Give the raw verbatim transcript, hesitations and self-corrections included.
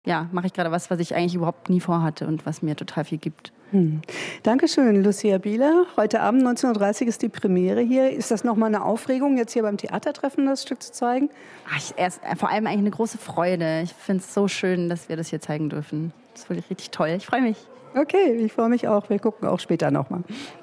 ja, mache ich gerade was, was ich eigentlich überhaupt nie vorhatte und was mir total viel gibt. Hm. Dankeschön, Lucia Bieler. Heute Abend neunzehn Uhr dreißig ist die Premiere hier. Ist das nochmal eine Aufregung, jetzt hier beim Theatertreffen das Stück zu zeigen? Ach, ich, erst, vor allem eigentlich eine große Freude. Ich finde es so schön, dass wir das hier zeigen dürfen. Das ist wirklich richtig toll. Ich freue mich. Okay, ich freue mich auch. Wir gucken auch später nochmal.